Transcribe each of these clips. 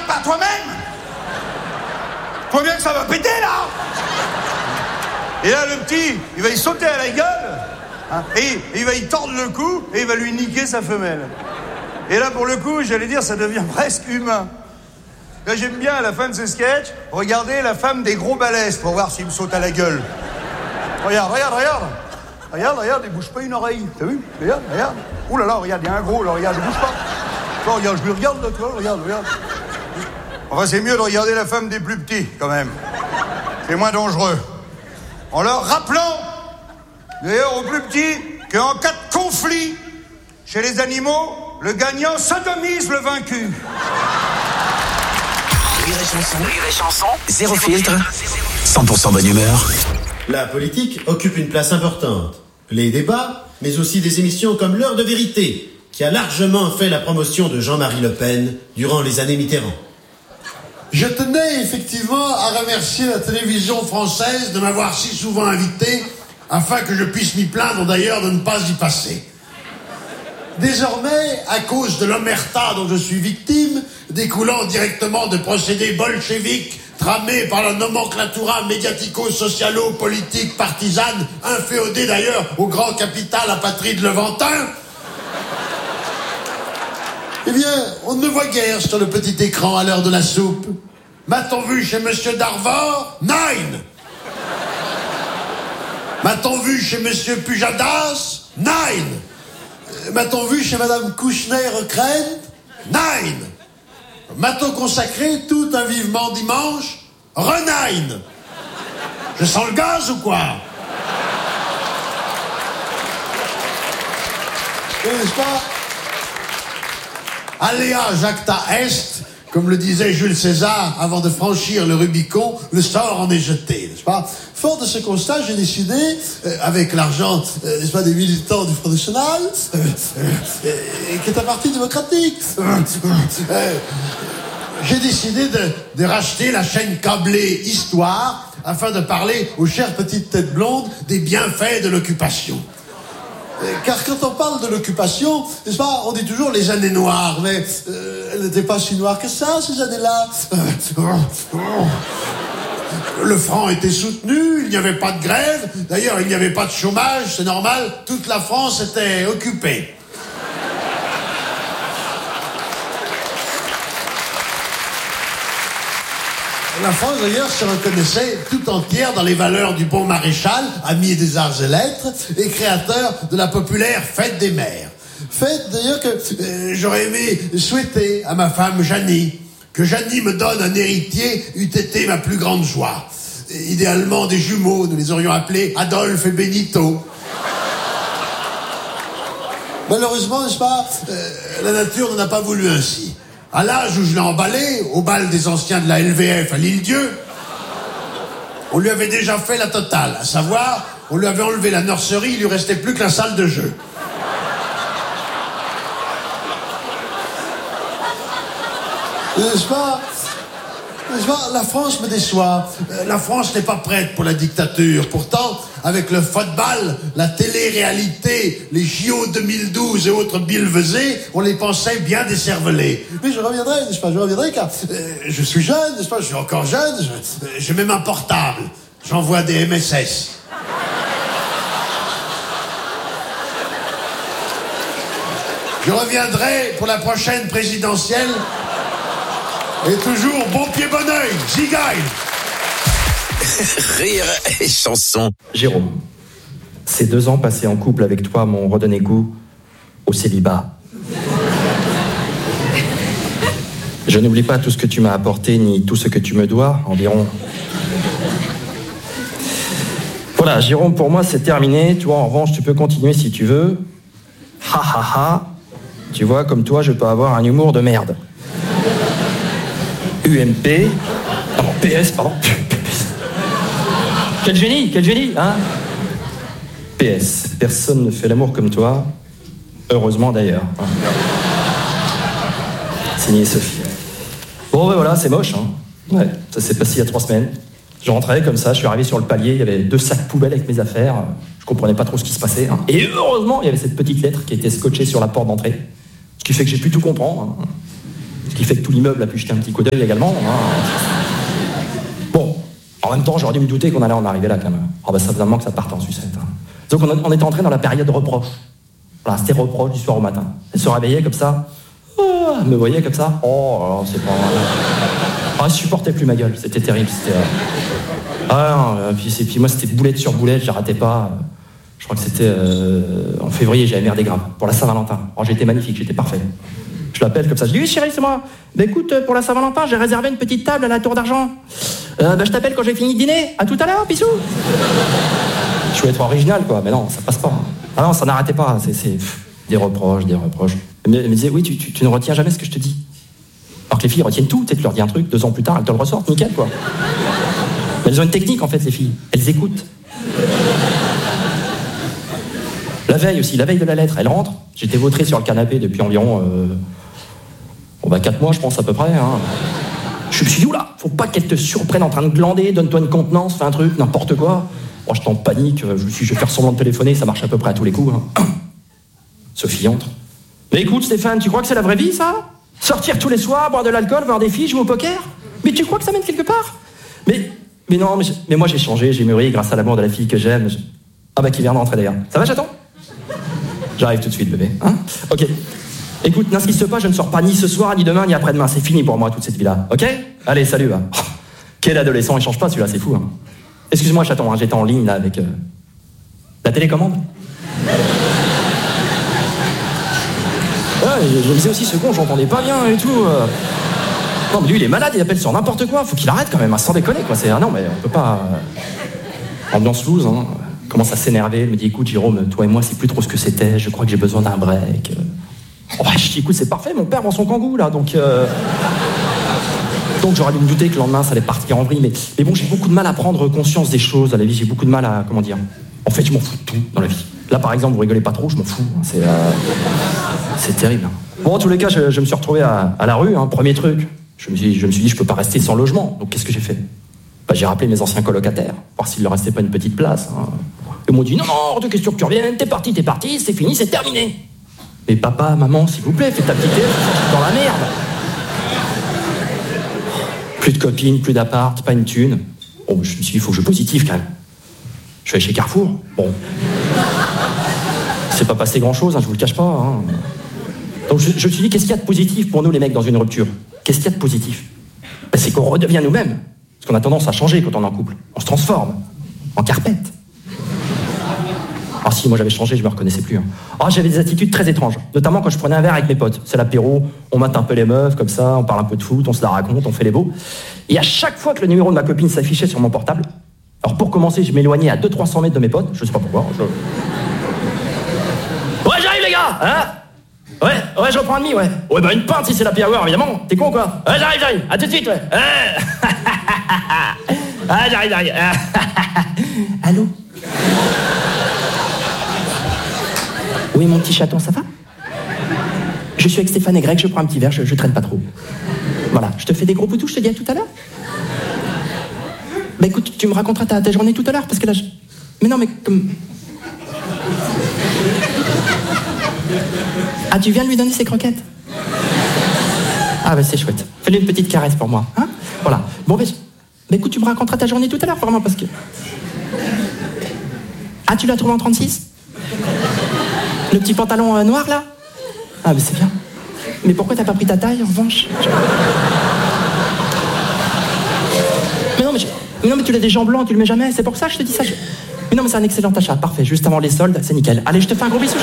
regardes pas toi-même. Tu vois bien que ça va péter, là. Et là, le petit, il va y sauter à la gueule, hein, et il va y tordre le cou, et il va lui niquer sa femelle. Et là, pour le coup, j'allais dire, ça devient presque humain. Là, j'aime bien, à la fin de ce sketch, regarder la femme des gros balèzes pour voir s'il me saute à la gueule. Regarde. Regarde, il bouge pas une oreille. T'as vu? Regarde. Ouh là là, regarde, il y a un gros, là, regarde, il bouge pas. Toi, regarde, je lui regarde, là, toi, regarde. Enfin, c'est mieux de regarder la femme des plus petits, quand même. C'est moins dangereux. En leur rappelant, d'ailleurs, aux plus petits, qu'en cas de conflit chez les animaux, le gagnant sodomise le vaincu. Rire et chanson, zéro filtre, 100% bonne humeur. La politique occupe une place importante. Les débats, mais aussi des émissions comme L'heure de vérité, qui a largement fait la promotion de Jean-Marie Le Pen durant les années Mitterrand. Je tenais effectivement à remercier la télévision française de m'avoir si souvent invité, afin que je puisse m'y plaindre d'ailleurs de ne pas y passer. Désormais, à cause de l'omerta dont je suis victime, découlant directement de procédés bolcheviques tramés par la nomenclatura médiatico-socialo-politique partisane, inféodée d'ailleurs au grand capital apatride levantin, eh bien, on ne me voit guère sur le petit écran à l'heure de la soupe. M'a-t-on vu chez Monsieur Darvor? Nine. M'a-t-on vu chez Monsieur Pujadas? Nine. M'a-t-on vu chez Madame Kouchner-Crène? Nine. M'a-t-on consacré tout un vivement dimanche? Renine. Je sens le gaz ou quoi? N'est-ce pas? Alea jacta est, comme le disait Jules César avant de franchir le Rubicon, le sort en est jeté, n'est-ce pas? Fort de ce constat, j'ai décidé, avec l'argent, n'est-ce pas, des militants du Front National, qui est un parti démocratique, j'ai décidé de racheter la chaîne câblée Histoire, afin de parler aux chères petites têtes blondes des bienfaits de l'occupation. Car quand on parle de l'occupation, n'est-ce pas, on dit toujours les années noires, mais elles n'étaient pas si noires que ça, ces années-là. Le franc était soutenu, il n'y avait pas de grève, d'ailleurs il n'y avait pas de chômage, c'est normal, toute la France était occupée. La France, d'ailleurs, se reconnaissait tout entière dans les valeurs du bon maréchal, ami des arts et lettres, et créateur de la populaire Fête des Mères. Fête, d'ailleurs, que j'aurais aimé souhaiter à ma femme Jeannie. Que Jeannie me donne un héritier eût été ma plus grande joie. Idéalement des jumeaux, nous les aurions appelés Adolphe et Benito. Malheureusement, n'est-ce pas, la nature n'en a pas voulu ainsi. À l'âge où je l'ai emballé, au bal des anciens de la LVF à l'Île-Dieu, on lui avait déjà fait la totale. À savoir, on lui avait enlevé la nurserie, il lui restait plus que la salle de jeu. N'est-ce pas? La France me déçoit. La France n'est pas prête pour la dictature. Pourtant, avec le football, la télé-réalité, les JO 2012 et autres billevesées, on les pensait bien décervelés. Mais je reviendrai, n'est-ce pas? Je reviendrai car je suis jeune, n'est-ce pas? Je suis encore jeune. J'ai même un portable. J'envoie des MSS. Je reviendrai pour la prochaine présidentielle. Et toujours bon pied, bon oeil, gigaille. Rire et chanson. Jérôme, ces 2 ans passés en couple avec toi m'ont redonné goût au célibat. Je n'oublie pas tout ce que tu m'as apporté, ni tout ce que tu me dois, environ. Voilà, Jérôme, pour moi, c'est terminé. Tu vois, en revanche, tu peux continuer si tu veux. Ha ha ha. Tu vois, comme toi, je peux avoir un humour de merde. UMP. Non, PS, pardon. Quel génie, hein? PS. Personne ne fait l'amour comme toi. Heureusement d'ailleurs. Hein. Signé Sophie. Bon, ben voilà, c'est moche, hein. Ouais, ça s'est passé il y a 3 semaines. Je rentrais comme ça, je suis arrivé sur le palier, il y avait 2 sacs poubelles avec mes affaires. Je comprenais pas trop ce qui se passait. Hein. Et heureusement, il y avait cette petite lettre qui était scotchée sur la porte d'entrée. Ce qui fait que j'ai pu tout comprendre. Hein. Ce qui fait que tout l'immeuble a pu jeter un petit coup d'œil également. Bon, en même temps, j'aurais dû me douter qu'on allait en arriver là quand même. Ça faisait un moment que ça partait en sucette. Donc on était entré dans la période reproche. Voilà, c'était reproche du soir au matin. Elle se réveillait comme ça. Oh, elle me voyait comme ça. Oh, c'est pas mal. Je supportais plus ma gueule. C'était terrible. Puis moi, c'était boulette sur boulette. J'arrêtais pas. Je crois que c'était en février, j'avais merdé grave. Pour la Saint-Valentin. J'étais magnifique, j'étais parfait. Je l'appelle comme ça. Je dis, oui, chérie, c'est moi. Écoute, pour la Saint-Valentin, j'ai réservé une petite table à la Tour d'Argent. Je t'appelle quand j'ai fini de dîner. À tout à l'heure, bisous. Je voulais être original, quoi. Mais non, ça passe pas. Ah non, ça n'arrêtait pas. C'est des reproches. Elle me disait, oui, tu ne retiens jamais ce que je te dis. Alors que les filles retiennent tout. Tu leur dis un truc, 2 ans plus tard, elles te le ressortent, nickel, quoi. Mais elles ont une technique, en fait, les filles. Elles écoutent. La veille de la lettre, elle rentre. J'étais vautré sur le canapé depuis environ 4 mois, je pense, à peu près. Je me suis dit, oula, faut pas qu'elle te surprenne en train de glander, donne-toi une contenance, fais un truc, n'importe quoi. J'étais en panique, je me suis dit, je vais faire semblant de téléphoner, ça marche à peu près à tous les coups. Sophie entre. Mais écoute, Stéphane, tu crois que c'est la vraie vie, ça ? Sortir tous les soirs, boire de l'alcool, voir des filles, jouer au poker ? Mais tu crois que ça mène quelque part ? Mais non, mais moi j'ai changé, j'ai mûri grâce à l'amour de la fille que j'aime. Qui vient d'entrer d'ailleurs. Ça va, chaton ? J'arrive tout de suite, bébé. Ok. Écoute, n'insiste pas, je ne sors pas ni ce soir, ni demain, ni après-demain. C'est fini pour moi, toute cette vie-là. Ok ? Allez, salut. Quel adolescent, il change pas celui-là, c'est fou. Excuse-moi, chaton, j'étais en ligne là avec la télécommande. Je me disais aussi, ce con, j'entendais pas bien et tout. Non, mais lui, il est malade, il appelle sur n'importe quoi. Faut qu'il arrête quand même, sans déconner, quoi. Non, mais on peut pas. Ambiance loose, commence à s'énerver. Elle me dit, écoute, Jérôme, toi et moi, c'est plus trop ce que c'était. Je crois que j'ai besoin d'un break. Je dis, écoute, c'est parfait, mon père vend son kangou, là, donc j'aurais dû me douter que le lendemain, ça allait partir en vrille. Mais bon, j'ai beaucoup de mal à prendre conscience des choses dans la vie. J'ai beaucoup de mal à, En fait, je m'en fous de tout dans la vie. Là, par exemple, vous rigolez pas trop, je m'en fous. C'est terrible. Bon, en tous les cas, je me suis retrouvé à la rue, premier truc. Je me suis dit, je peux pas rester sans logement. Donc, qu'est-ce que j'ai fait ? J'ai rappelé mes anciens colocataires, voir s'il leur restait pas une petite place. Ils m'ont dit, non, hors de question que tu reviennes, t'es parti, c'est fini, c'est terminé. Mais papa, maman, s'il vous plaît, fais ta petite dans la merde. Plus de copines, plus d'appart, pas une thune. Bon, je me suis dit, il faut que je positive quand même. Je suis allé chez Carrefour. Bon. C'est pas passé grand-chose, je vous le cache pas. Donc je me suis dit, qu'est-ce qu'il y a de positif pour nous les mecs dans une rupture ? Qu'est-ce qu'il y a de positif ? C'est qu'on redevient nous-mêmes. Parce qu'on a tendance à changer quand on est en couple. On se transforme. En carpette. Si, moi j'avais changé, je me reconnaissais plus. J'avais des attitudes très étranges. Notamment quand je prenais un verre avec mes potes. C'est l'apéro, on mate un peu les meufs, comme ça, on parle un peu de foot, on se la raconte, on fait les beaux. Et à chaque fois que le numéro de ma copine s'affichait sur mon portable, alors pour commencer, je m'éloignais à 200-300 mètres de mes potes, je sais pas pourquoi. Ouais, j'arrive les gars, Ouais, j'en prends un demi, ouais. Ouais, une pinte si c'est la hour, évidemment. T'es con, quoi? Ouais, j'arrive. À tout de suite, ouais. J'arrive. Allô? Oui, mon petit chaton, ça va? Je suis avec Stéphane et Greg, je prends un petit verre, je traîne pas trop. Voilà, je te fais des gros poutous, je te dis à tout à l'heure. Écoute, tu me raconteras ta journée tout à l'heure, parce que là, Mais non, mais comme... tu viens de lui donner ses croquettes? C'est chouette. Fais-lui une petite caresse pour moi, Voilà. Bon, écoute, tu me raconteras ta journée tout à l'heure, vraiment, parce que... tu l'as trouvé en 36? Le petit pantalon noir, là? Mais c'est bien. Mais pourquoi t'as pas pris ta taille, en revanche? Mais non, mais tu l'as des jambes blancs, tu le mets jamais, c'est pour ça que je te dis ça. Mais non, mais c'est un excellent achat, parfait, juste avant les soldes, c'est nickel. Allez, je te fais un gros bisou.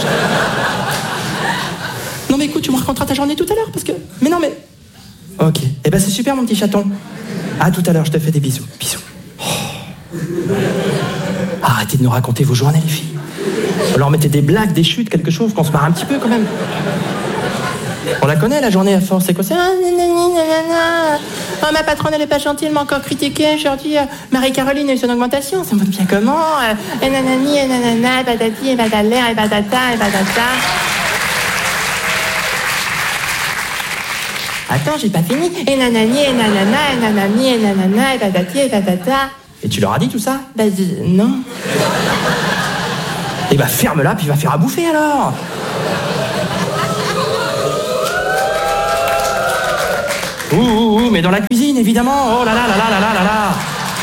Non, mais écoute, tu me raconteras ta journée tout à l'heure, parce que... Mais non, mais... Ok, c'est super, mon petit chaton. À tout à l'heure, je te fais des bisous. Bisous. Arrêtez de nous raconter vos journées, les filles. Alors mettez des blagues, des chutes, quelque chose, qu'on se marre un petit peu quand même. On la connaît, la journée à force, c'est quoi? C'est... ma patronne, elle est pas gentille, elle m'a encore critiqué. Aujourd'hui, Marie-Caroline a eu son augmentation. Ça me dit bien comment? Et nanani, et nanana, et patati, et patalaire, et patata, et patata. Attends, j'ai pas fini. Et nanani, et nanana, et nanani, et nanana, et patati, et patata. Et tu leur as dit tout ça? Non. Ferme-la, puis va faire à bouffer alors. Mais dans la cuisine, évidemment. Oh là là là là là là là là.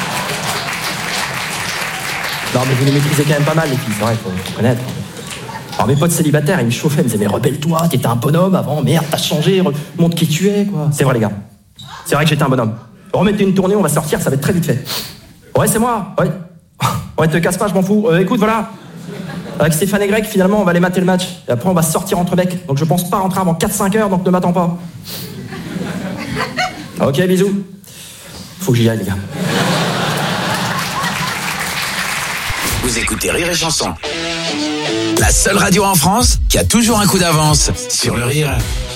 Non, mais vous les maîtrisez quand même pas mal, les filles, c'est vrai, faut reconnaître. Alors, mes potes célibataires, ils me chauffaient, ils me disaient, mais rebelle-toi, t'étais un bonhomme avant, merde, t'as changé, montre qui tu es, quoi. C'est vrai, les gars. C'est vrai que j'étais un bonhomme. Remettez une tournée, on va sortir, ça va être très vite fait. Ouais, c'est moi, ouais. Ouais, te casse pas, je m'en fous. Écoute, voilà. Avec Stéphane et Greg, finalement, on va aller mater le match. Et après, on va sortir entre mecs. Donc, je pense pas rentrer avant 4-5 heures, donc ne m'attends pas. Ok, bisous. Faut que j'y aille, les gars. Vous écoutez Rire et Chanson. La seule radio en France qui a toujours un coup d'avance sur le rire.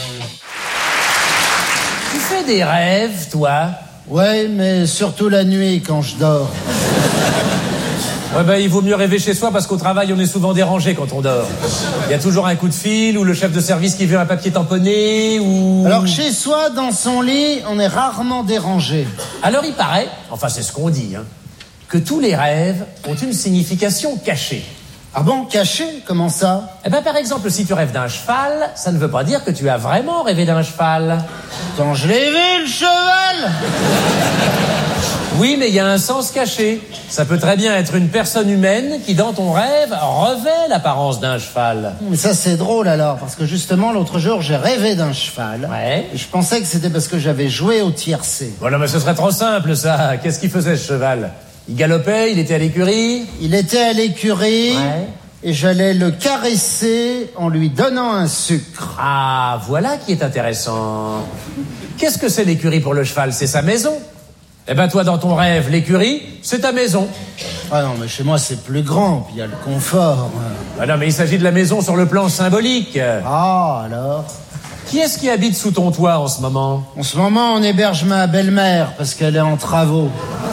Tu fais des rêves, toi? Ouais, mais surtout la nuit quand je dors. Ouais, bah, il vaut mieux rêver chez soi parce qu'au travail, on est souvent dérangé quand on dort. Il y a toujours un coup de fil ou le chef de service qui veut un papier tamponné ou... Alors chez soi, dans son lit, on est rarement dérangé. Alors il paraît, enfin c'est ce qu'on dit, hein, que tous les rêves ont une signification cachée. Ah bon, caché? Comment ça? Eh ben par exemple, si tu rêves d'un cheval, ça ne veut pas dire que tu as vraiment rêvé d'un cheval. Quand je l'ai vu, le cheval! Oui, mais il y a un sens caché. Ça peut très bien être une personne humaine qui, dans ton rêve, revêt l'apparence d'un cheval. Mais ça, c'est drôle alors, parce que justement, l'autre jour, j'ai rêvé d'un cheval. Ouais. Et je pensais que c'était parce que j'avais joué au tiercé. Voilà, mais ce serait trop simple, ça. Qu'est-ce qu'il faisait, ce cheval? Il galopait, il était à l'écurie? Il était à l'écurie, Ouais. et j'allais le caresser en lui donnant un sucre. Ah, voilà qui est intéressant. Qu'est-ce que c'est l'écurie pour le cheval? C'est sa maison. Eh ben toi, dans ton rêve, l'écurie, c'est ta maison. Ah non, mais chez moi, c'est plus grand, puis il y a le confort. Ah non, mais il s'agit de la maison sur le plan symbolique. Ah, alors? Qui est-ce qui habite sous ton toit en ce moment? En ce moment, on héberge ma belle-mère, parce qu'elle est en travaux.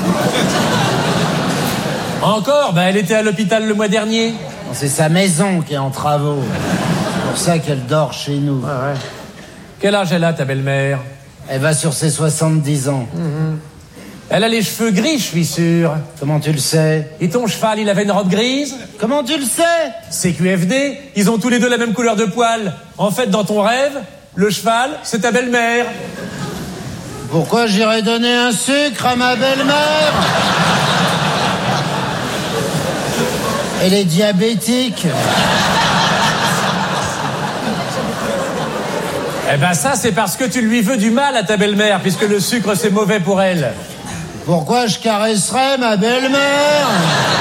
Encore? Ben elle était à l'hôpital le mois dernier. Non, c'est sa maison qui est en travaux. C'est pour ça qu'elle dort chez nous. Ah ouais. Quel âge elle a, ta belle-mère? Elle va sur ses 70 ans. Elle a les cheveux gris, je suis sûr. Comment tu le sais? Et ton cheval, il avait une robe grise? Comment tu le sais? CQFD, ils ont tous les deux la même couleur de poil. En fait, dans ton rêve, le cheval, c'est ta belle-mère. Pourquoi j'irais donner un sucre à ma belle-mère? Elle est diabétique. Eh ben ça, c'est parce que tu lui veux du mal à ta belle-mère, puisque le sucre, c'est mauvais pour elle. Pourquoi je caresserais ma belle-mère?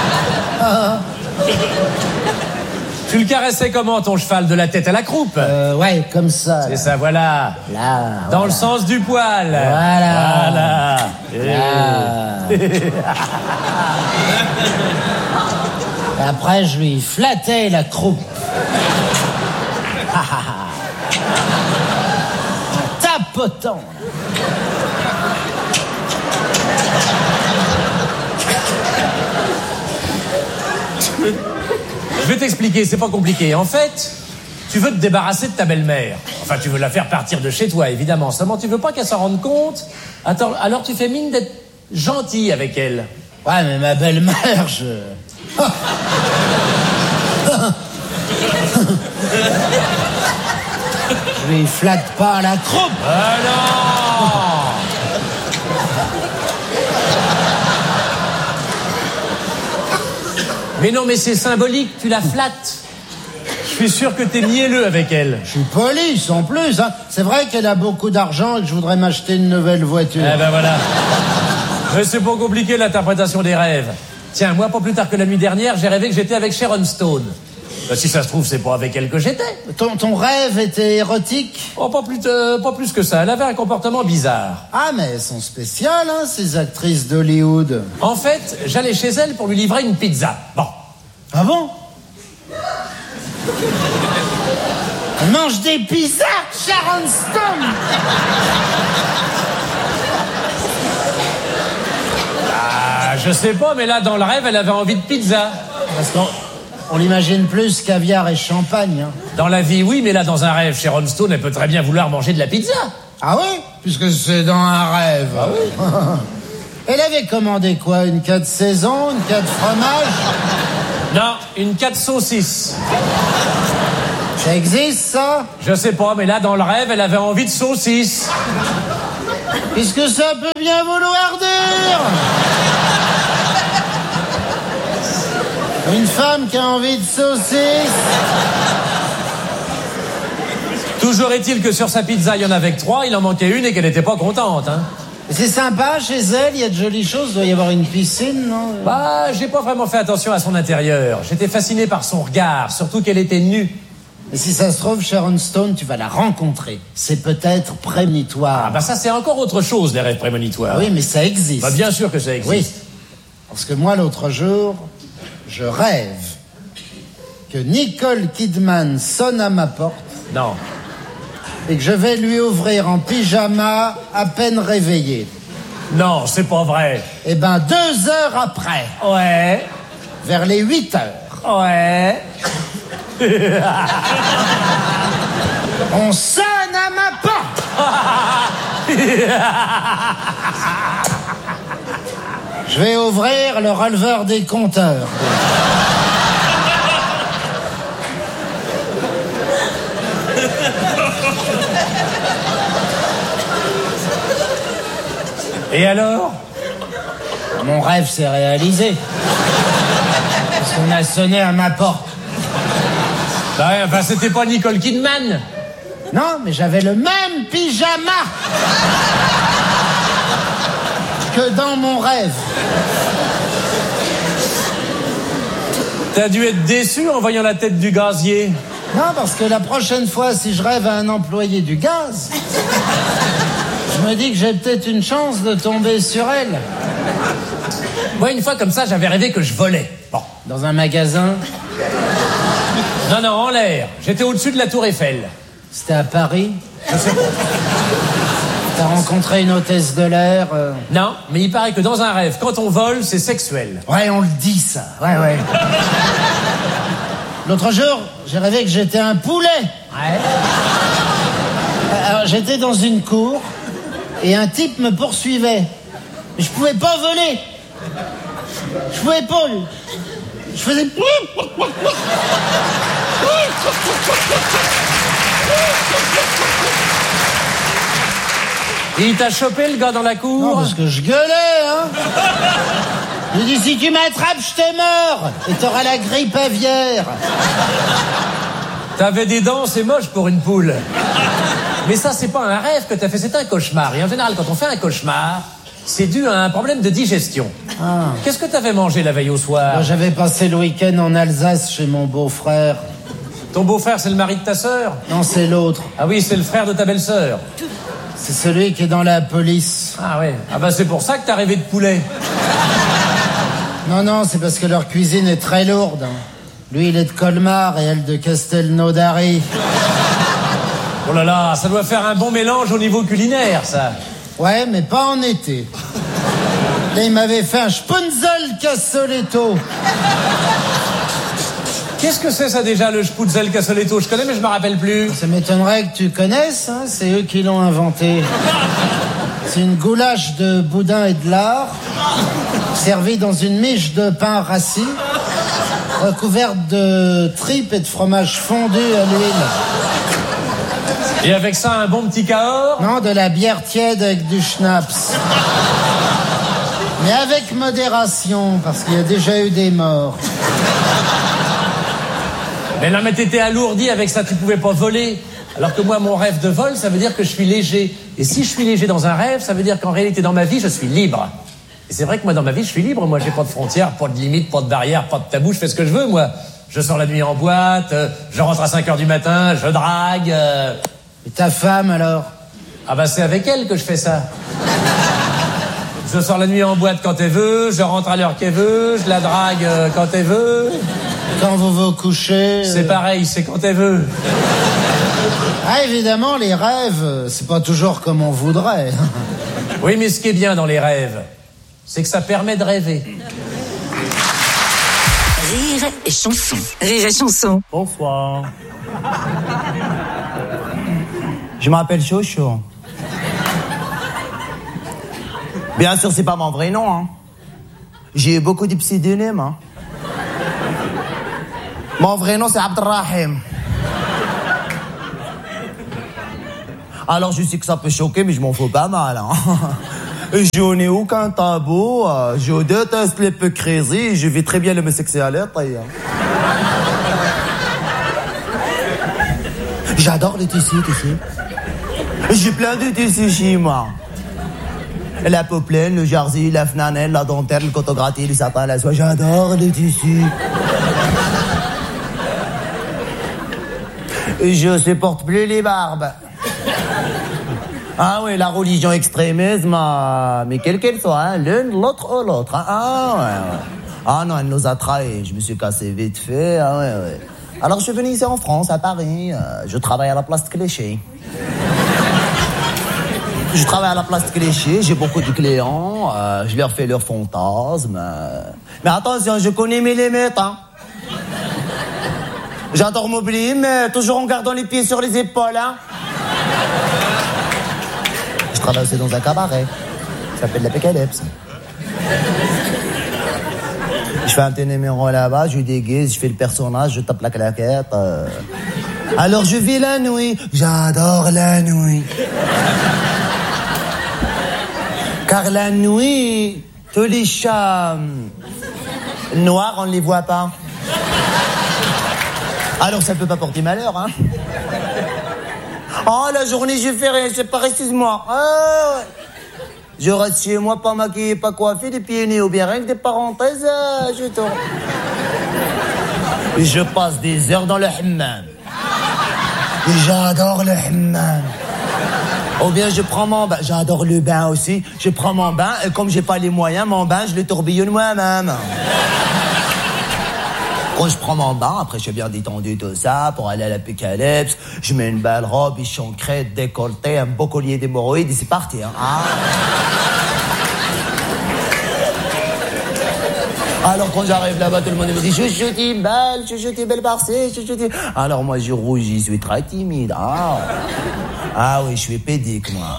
Tu le caressais comment, ton cheval, de la tête à la croupe? Ouais, comme ça. C'est ça, voilà. Là. Dans le sens du poil. Voilà. Voilà. Et après, je lui flattais la croupe. En tapotant. Je vais t'expliquer, c'est pas compliqué. En fait, tu veux te débarrasser de ta belle-mère. Enfin, tu veux la faire partir de chez toi, évidemment. Seulement, tu veux pas qu'elle s'en rende compte. Attends, alors tu fais mine d'être gentil avec elle. Ouais, mais ma belle-mère, je lui flatte pas la croupe. Ah non! Mais non, mais c'est symbolique, tu la flattes. Je suis sûr que t'es mielleux avec elle. Je suis police en plus, hein. C'est vrai qu'elle a beaucoup d'argent et que je voudrais m'acheter une nouvelle voiture. Eh ben voilà. Mais c'est pas compliqué l'interprétation des rêves. Tiens, moi, pas plus tard que la nuit dernière, j'ai rêvé que j'étais avec Sharon Stone. Ben, si ça se trouve, c'est pas avec elle que j'étais. Ton rêve était érotique? Oh, pas plus que ça. Elle avait un comportement bizarre. Ah, mais elles sont spéciales, hein, ces actrices d'Hollywood. En fait, j'allais chez elle pour lui livrer une pizza. Bon. Ah bon? Elle mange des pizzas, Sharon Stone. Ah, je sais pas, mais là, dans le rêve, elle avait envie de pizza. Parce qu'on l'imagine plus caviar et champagne. Hein. Dans la vie, oui, mais là, dans un rêve, Sharon Stone, elle peut très bien vouloir manger de la pizza. Ah oui? Puisque c'est dans un rêve. Ah oui? Elle avait commandé quoi? Une 4 saisons? Une 4 fromage? Non, une 4 saucisses. Ça existe, ça? Je sais pas, mais là, dans le rêve, elle avait envie de saucisses. Puisque ça peut bien vouloir dire. Une femme qui a envie de saucisse. Toujours est-il que sur sa pizza, il y en avait que 3, il en manquait une et qu'elle n'était pas contente, hein. C'est sympa chez elle, il y a de jolies choses, il doit y avoir une piscine, non? Bah, j'ai pas vraiment fait attention à son intérieur. J'étais fasciné par son regard, surtout qu'elle était nue. Et si ça se trouve, Sharon Stone, tu vas la rencontrer. C'est peut-être prémonitoire. Ah bah ça, c'est encore autre chose, les rêves prémonitoires. Ah oui, mais ça existe. Bah bien sûr que ça existe. Oui, parce que moi, l'autre jour, je rêve que Nicole Kidman sonne à ma porte. Non. Et que je vais lui ouvrir en pyjama à peine réveillé. Non, c'est pas vrai. Eh ben, 2 heures après. Ouais. Vers les 8 heures. Ouais. On sonne à ma porte. Je vais ouvrir le releveur des compteurs. Et alors? Mon rêve s'est réalisé. Parce qu'on a sonné à ma porte. Ouais, enfin, c'était pas Nicole Kidman. Non, mais j'avais le même pyjama que dans mon rêve. T'as dû être déçu en voyant la tête du gazier. Non, parce que la prochaine fois, si je rêve à un employé du gaz, je me dis que j'ai peut-être une chance de tomber sur elle. Moi, une fois comme ça, j'avais rêvé que je volais. Bon. Dans un magasin. Non, en l'air. J'étais au-dessus de la tour Eiffel. C'était à Paris. Je sais pas. T'as rencontré une hôtesse de l'air. Non, mais il paraît que dans un rêve, quand on vole, c'est sexuel. Ouais, on le dit, ça. Ouais. L'autre jour, j'ai rêvé que j'étais un poulet. Ouais. Alors, j'étais dans une cour et un type me poursuivait. Mais je pouvais pas voler. Je pouvais pas. Je faisais... Et il t'a chopé, le gars, dans la cour? Non, parce que je gueulais, hein. Je dis, si tu m'attrapes, je te mords. Et t'auras la grippe aviaire. T'avais des dents, c'est moche pour une poule. Mais ça, c'est pas un rêve que t'as fait, c'est un cauchemar. Et en général, quand on fait un cauchemar, c'est dû à un problème de digestion. Ah. Qu'est-ce que t'avais mangé la veille au soir? Moi, j'avais passé le week-end en Alsace chez mon beau-frère. Ton beau-frère, c'est le mari de ta sœur? Non, c'est l'autre. Ah oui, c'est le frère de ta belle-sœur. C'est celui qui est dans la police. Ah ouais. Ah bah c'est pour ça que t'as rêvé de poulet. Non, c'est parce que leur cuisine est très lourde. Lui, il est de Colmar et elle de Castelnaudary. Oh là là, ça doit faire un bon mélange au niveau culinaire, ça. Ouais, mais pas en été. Là, il m'avait fait un Spunzel Cassoletto. Qu'est-ce que c'est ça déjà, le Sputzel Cassoletto? Je connais, mais je me rappelle plus. Ça m'étonnerait que tu connaisses, hein, c'est eux qui l'ont inventé. C'est une goulache de boudin et de lard, servie dans une miche de pain rassis, recouverte de tripes et de fromage fondu à l'huile. Et avec ça, un bon petit Cahors? Non, de la bière tiède avec du schnapps. Mais avec modération, parce qu'il y a déjà eu des morts. Mais non, mais t'étais alourdi avec ça, tu pouvais pas voler. Alors que moi, mon rêve de vol, ça veut dire que je suis léger. Et si je suis léger dans un rêve, ça veut dire qu'en réalité, dans ma vie, je suis libre. Et c'est vrai que moi, dans ma vie, je suis libre. Moi, j'ai pas de frontières, pas de limites, pas de barrières, pas de tabou. Je fais ce que je veux, moi. Je sors la nuit en boîte, je rentre à 5h du matin, je drague. Et ta femme, alors? Ah bah, c'est avec elle que je fais ça. Je sors la nuit en boîte quand elle veut, je rentre à l'heure qu'elle veut, je la drague quand elle veut. Quand vous vous couchez... C'est pareil, c'est quand elle veut. Ah, évidemment, les rêves, c'est pas toujours comme on voudrait. Oui, mais ce qui est bien dans les rêves, c'est que ça permet de rêver. Rire et chanson. Rire et chanson. Bonsoir. Je m'appelle Chocho. Bien sûr, c'est pas mon vrai nom, hein. J'ai eu beaucoup de pseudonymes, hein. Mon vrai nom, c'est Abdelrahim. Alors je sais que ça peut choquer, mais je m'en fous pas mal. Hein. Je n'ai aucun tabou, je déteste l'hypocrisie, je vis très bien l'homosexualité. J'adore les tissus, tu sais. J'ai plein de tissus chez moi. La poplin, le jersey, la flanelle, la dentelle, le coton gratté, le satin, la soie. J'adore les tissus. Je supporte plus les barbes. Ah oui, la religion extrémisme, mais quelle qu'elle soit, hein, l'une, l'autre ou l'autre. Hein. Ah ouais. Ah non, elle nous a trahis. Je me suis cassé vite fait. Ah ouais. Alors je suis venu ici en France, à Paris. Je travaille à la place de Clichy. Je travaille à la place de Clichy, j'ai beaucoup de clients, je leur fais leurs fantasmes. Mais attention, je connais mes limites. Hein. J'adore m'oublier, mais toujours en gardant les pieds sur les épaules. Hein. Je travaille aussi dans un cabaret. Ça s'appelle l'Apocalypse. Je fais un petit numéro là-bas, je déguise, je fais le personnage, je tape la claquette. Alors je vis la nuit. J'adore la nuit. Car la nuit, tous les chats noirs, on ne les voit pas. Alors ça ne peut pas porter malheur, hein. Oh, la journée, je fais rien, c'est pas, excuse-moi. Ah, ouais. Je reste chez moi, pas maquillé, pas coiffé, des pieds nus ou bien rien que des parenthèses, je tourne. Je passe des heures dans le hammam. J'adore le hammam. Ou bien je prends mon bain, j'adore le bain aussi. Je prends mon bain et comme j'ai pas les moyens, mon bain, je le tourbillonne moi-même. Quand je prends mon bain, après je suis bien détendu tout ça, pour aller à l'Apocalypse, je mets une belle robe, bichon crête, décolleté, un beau collier d'hémorroïdes et c'est parti. Hein. Ah. Alors quand j'arrive là-bas, tout le monde me dit chouchouti belle par-ci, chouchouti. Alors moi je rougis, je suis très timide. Ah oui, je suis pédique moi.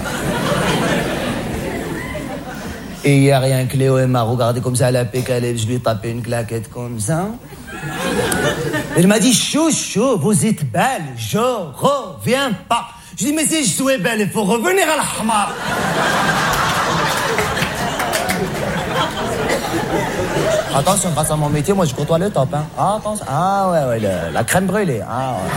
Et hier, rien que Léo m'a regardé comme ça à l'Apocalypse, je lui ai tapé une claquette comme ça. Elle m'a dit chouchou, vous êtes belle, je reviens pas. Je dis mais si je suis belle, il faut revenir à l'Ahmar. Attention, grâce à mon métier, moi je côtoie le top. Hein. Ah, attention. Ah ouais, la crème brûlée. Ah ouais.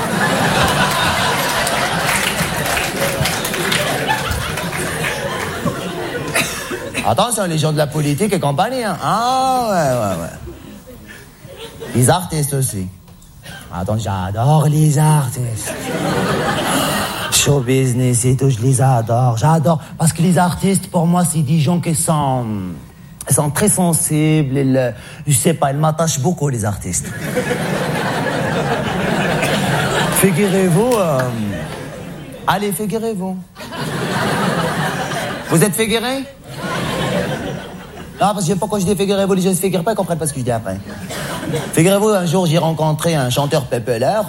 Attention, les gens de la politique et compagnie. Hein. Ah ouais. Les artistes aussi. Attends, j'adore les artistes. Show business et tout, je les adore. J'adore. Parce que les artistes, pour moi, c'est des gens qui sont très sensibles. Je sais pas, ils m'attachent beaucoup, les artistes. Figurez-vous. Allez, figurez-vous. Vous êtes figurés? Non, parce que j'aime pas quand je dis figurez-vous, les gens ne se figurent pas, ils comprennent pas ce que je dis après. Figurez-vous, un jour, j'ai rencontré un chanteur populaire.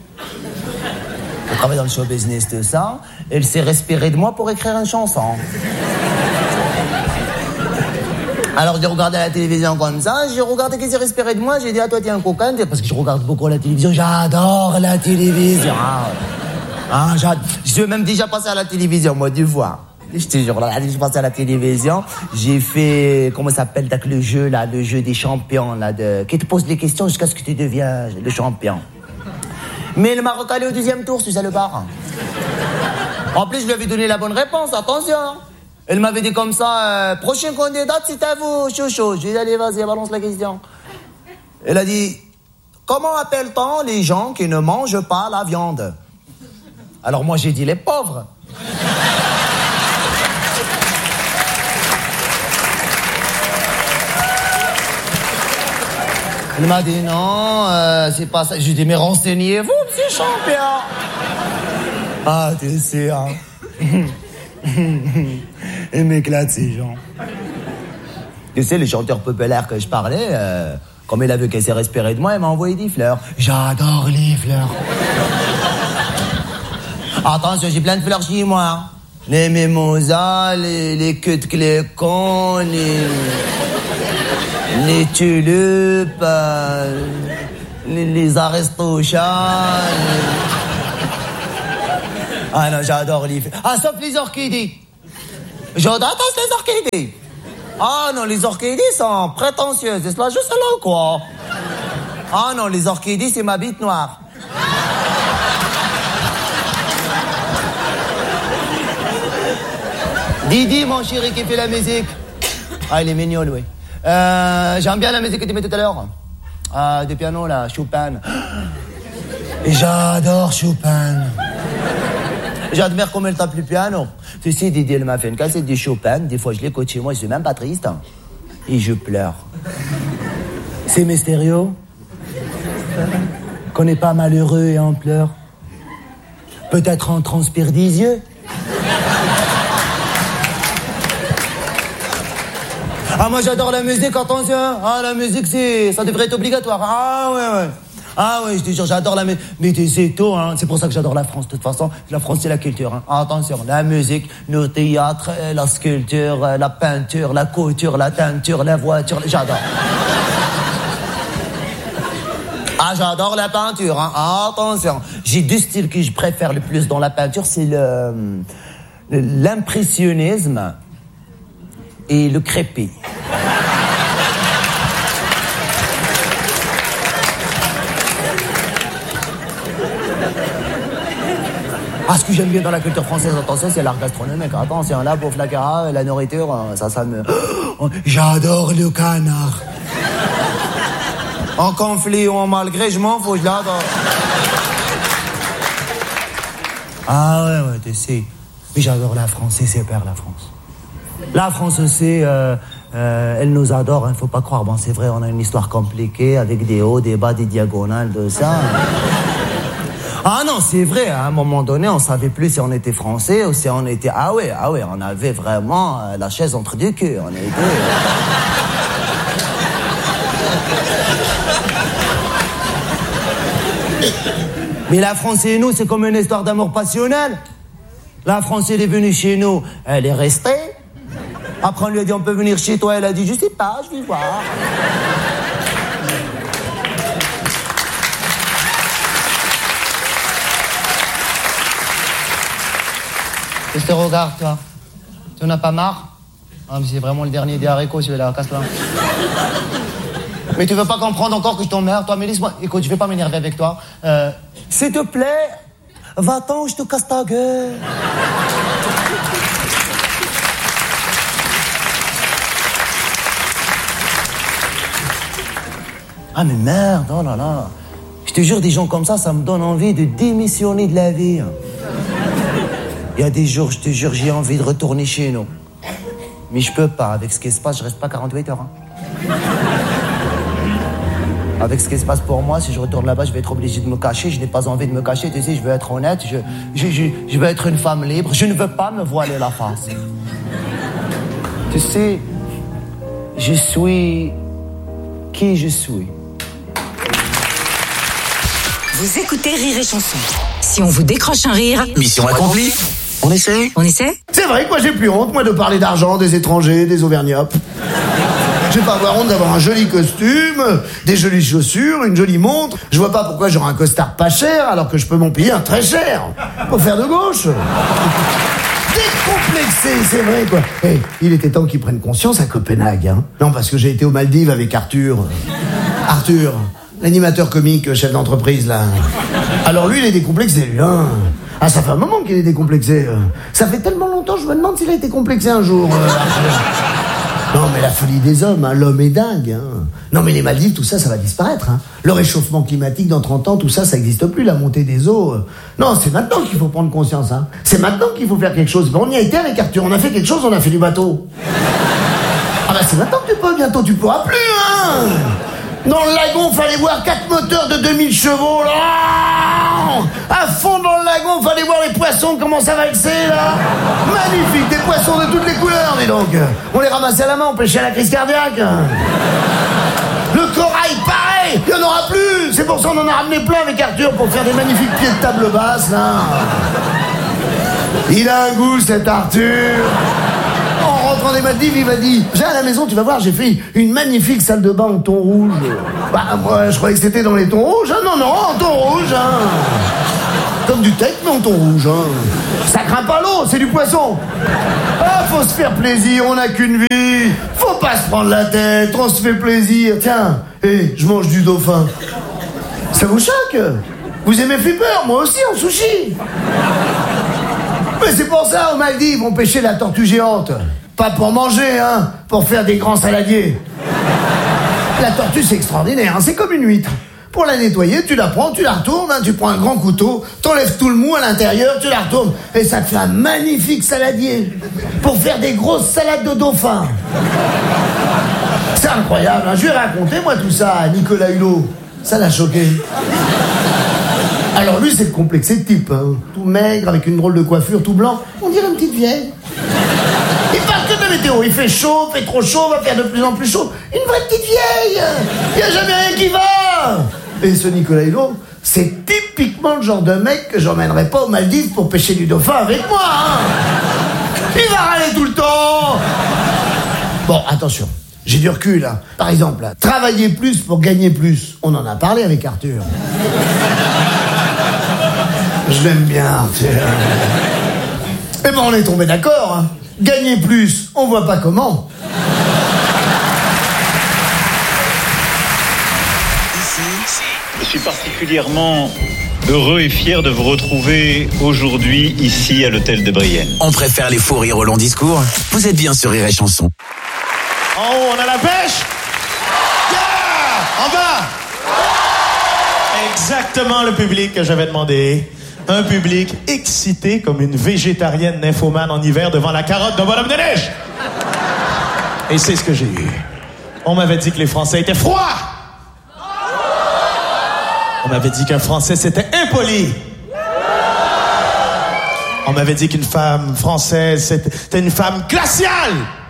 Il travaille dans le show business, tout ça. Il s'est respiré de moi pour écrire une chanson. Alors, j'ai regardé la télévision comme ça, j'ai regardé qu'il s'est respiré de moi, j'ai dit, ah, toi, t'es un coquin, parce que je regarde beaucoup la télévision, j'adore la télévision. Je même déjà passé à la télévision, moi, 2 fois. Je te jure, là, je suis passé à la télévision, j'ai fait, comment ça s'appelle, le jeu des champions, qui te pose les questions jusqu'à ce que tu deviens le champion. Mais il m'a recalé au 2e tour, ce salopard. En plus, je lui avais donné la bonne réponse, attention. Elle m'avait dit comme ça, prochaine candidate, c'est à vous, chouchou. J'ai dit, allez, vas-y, balance la question. Elle a dit, comment appelle-t-on les gens qui ne mangent pas la viande? Alors moi, j'ai dit, les pauvres. Elle m'a dit non, c'est pas ça. J'ai dit mais renseignez-vous, petit champion. Ah, tu sais, hein. Il m'éclate ces gens. Tu sais, les chanteurs populaires que je parlais, comme il a vu qu'elle s'est respirée de moi, elle m'a envoyé des fleurs. J'adore les fleurs. Attention, j'ai plein de fleurs chez moi. Les mimosas, les queues de clécon, les tulipes, les aristochats. Ah non, j'adore les... Ah, sauf les orchidées. Je déteste les orchidées. Ah non, les orchidées sont prétentieuses. C'est là juste là, quoi. Ah non, les orchidées, c'est ma bite noire. Didi, mon chéri, qui fait la musique. Ah, il est mignon, lui. J'aime bien la musique que tu mets tout à l'heure. Ah, du piano, là, Chopin. Et j'adore Chopin. J'admire comment elle tape le piano. Tu sais, Didi, elle m'a fait une cassette de Chopin. Des fois, je l'écoute chez moi, je suis même pas triste. Et je pleure. C'est mystérieux. Qu'on n'est pas malheureux et on pleure. Peut-être on transpire des yeux. Ah, moi j'adore la musique, attention. Ah, la musique, ça devrait être obligatoire. Ah, ouais. Ah, ouais, je te jure, j'adore la musique. Mais c'est tout, hein. C'est pour ça que j'adore la France. De toute façon, la France, c'est la culture, hein. Ah, attention, la musique, le théâtre, la sculpture, la peinture, la couture, la teinture, la voiture, j'adore. Ah, j'adore la peinture, hein. Ah, attention. J'ai 2 styles que je préfère le plus dans la peinture, c'est l'impressionnisme et le crépi. Ah, ce que j'aime bien dans la culture française, attention, c'est l'art gastronomique. Attention, la bouffe, la cara, la nourriture, ça me... J'adore le canard. En conflit ou en malgré, je m'en fous, je l'adore. Ah ouais, tu sais. Mais j'adore la France, c'est super la France. La France aussi, elle nous adore, il ne faut pas croire. Bon, c'est vrai, on a une histoire compliquée avec des hauts, des bas, des diagonales, de ça. Ah non, c'est vrai, à un moment donné, on savait plus si on était français ou si on était... Ah ouais, on avait vraiment la chaise entre deux queues. On était... Mais la France et nous, c'est comme une histoire d'amour passionnel. La France, elle est venue chez nous, elle est restée. Après, on lui a dit, on peut venir chez toi. Elle a dit, je sais pas, je vais voir. Je te regarde, toi. Tu n'as pas marre? Ah, mais c'est vraiment le dernier des haricots, celui-là. Casse-toi. Mais tu veux pas comprendre encore que je t'emmerde, toi? Mais laisse-moi. Écoute, je vais pas m'énerver avec toi. S'il te plaît, va-t'en, je te casse ta gueule. Ah mais merde, oh là là. Je te jure, des gens comme ça me donne envie de démissionner de la vie. Il y a des jours, je te jure, j'ai envie de retourner chez nous. Mais je peux pas, avec ce qui se passe, je reste pas 48 heures. Hein. Avec ce qui se passe pour moi, si je retourne là-bas, je vais être obligé de me cacher. Je n'ai pas envie de me cacher, tu sais, je veux être honnête, je veux être une femme libre. Je ne veux pas me voiler la face. Tu sais, je suis qui je suis. Vous écoutez Rire et Chanson. Si on vous décroche un rire... Mission accomplie. On essaie? On essaie? C'est vrai que moi j'ai plus honte, moi, de parler d'argent, des étrangers, des Auvergnats. Je vais pas avoir honte d'avoir un joli costume, des jolies chaussures, une jolie montre. Je vois pas pourquoi j'aurai un costard pas cher alors que je peux m'en payer un très cher. Pour faire de gauche. Décomplexé, c'est vrai quoi. Hey, il était temps qu'ils prennent conscience à Copenhague. Hein. Non, parce que j'ai été aux Maldives avec Arthur. Arthur, l'animateur comique, chef d'entreprise là. Alors lui, il est décomplexé, lui. Hein. Ah, ça fait un moment qu'il est décomplexé. Ça fait tellement longtemps, je me demande s'il a été complexé un jour. Non, mais la folie des hommes, hein, l'homme est dingue. Hein. Non, mais les Maldives, tout ça, ça va disparaître. Hein. Le réchauffement climatique dans 30 ans, tout ça, ça n'existe plus, la montée des eaux. Non, c'est maintenant qu'il faut prendre conscience. Hein. C'est maintenant qu'il faut faire quelque chose. On y a été avec Arthur, on a fait quelque chose, on a fait du bateau. Ah bah c'est maintenant que tu peux, bientôt tu pourras plus. Hein. Dans le lagon, fallait voir 4 moteurs de 2000 chevaux, là. À fond dans le lagon, fallait voir les poissons, comment ça valsait, là. Magnifique, des poissons de toutes les couleurs, dis donc. On les ramassait à la main, on pêchait à la crise cardiaque. Le corail, pareil, il n'y en aura plus. C'est pour ça qu'on en a ramené plein avec Arthur pour faire des magnifiques pieds de table basse, là. Il a un goût, cet Arthur. En rentrant des Maldives, il m'a dit, viens à la maison, tu vas voir, j'ai fait une magnifique salle de bain en thon rouge. Bah, moi, je croyais que c'était dans les tons rouges. Hein. Non, en thon rouge. Hein. Comme du teck, mais en ton rouge, hein. Ça craint pas l'eau, c'est du poisson. Ah, faut se faire plaisir, on n'a qu'une vie. Faut pas se prendre la tête, on se fait plaisir. Tiens, je mange du dauphin. Ça vous choque? Vous aimez flipper? Moi aussi, en sushi. Mais c'est pour ça, aux Maldives, on pêchait la tortue géante. Pas pour manger, hein, pour faire des grands saladiers. La tortue, c'est extraordinaire, hein, c'est comme une huître. Pour la nettoyer, tu la prends, tu la retournes, hein, tu prends un grand couteau, t'enlèves tout le mou à l'intérieur, tu la retournes, et ça te fait un magnifique saladier. Pour faire des grosses salades de dauphin. C'est incroyable, hein, je lui ai raconté, moi, tout ça à Nicolas Hulot. Ça l'a choqué. Alors lui, c'est le complexé de type, hein. Tout maigre, avec une drôle de coiffure, tout blanc. On dirait une petite vieille. Il parle que de météo. Il fait chaud, fait trop chaud, va faire de plus en plus chaud. Une vraie petite vieille. Il n'y a jamais rien qui va. Et ce Nicolas Hulot, c'est typiquement le genre de mec que j'emmènerais pas aux Maldives pour pêcher du dauphin avec moi, hein. Il va râler tout le temps. Bon, attention. J'ai du recul, là. Par exemple, là, travailler plus pour gagner plus. On en a parlé avec Arthur. Je l'aime bien, Arthur. Eh ben, on est tombé d'accord, hein. Gagner plus, on voit pas comment. Je suis particulièrement heureux et fier de vous retrouver aujourd'hui ici à l'hôtel de Brienne. On préfère les faux rires au long discours. Vous êtes bien sur Rire et Chanson. En haut, on a la pêche. Yeah! En bas. Exactement le public que j'avais demandé. Un public excité comme une végétarienne nymphomane en hiver devant la carotte d'un bonhomme de neige. Et c'est ce que j'ai eu. On m'avait dit que les Français étaient froids. On m'avait dit qu'un Français c'était impoli. On m'avait dit qu'une femme française c'était une femme glaciale.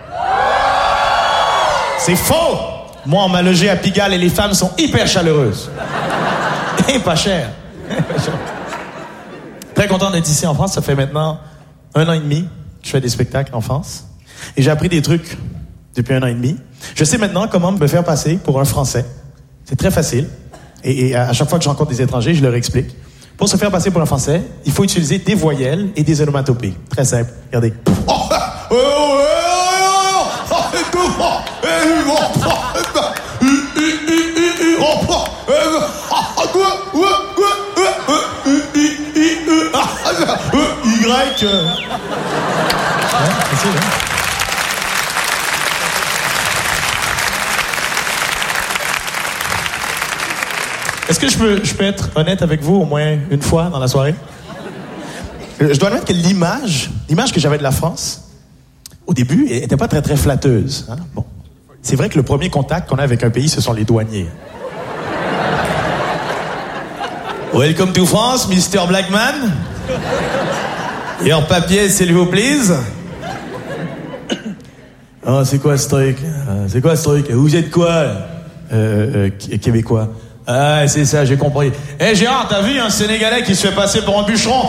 C'est faux. Moi, on m'a logé à Pigalle et les femmes sont hyper chaleureuses. Et pas chères. Très content d'être ici en France. Ça fait maintenant 1 an et demi que je fais des spectacles en France. Et j'ai appris des trucs depuis 1 an et demi. Je sais maintenant comment me faire passer pour un Français. C'est très facile. Et à chaque fois que je rencontre des étrangers, je leur explique. Pour se faire passer pour un Français, il faut utiliser des voyelles et des onomatopées. Très simple. Regardez. Est-ce que je peux être honnête avec vous au moins une fois dans la soirée? Je dois admettre que l'image que j'avais de la France, au début, elle était pas très, très flatteuse. Hein? Bon. C'est vrai que le premier contact qu'on a avec un pays, ce sont les douaniers. Welcome to France, Mr. Blackman. Your papier, s'il vous plaise. Oh, c'est quoi ce truc? Vous êtes quoi, là? Québécois. Ah, c'est ça, j'ai compris. Gérard, t'as vu un Sénégalais qui se fait passer pour un bûcheron?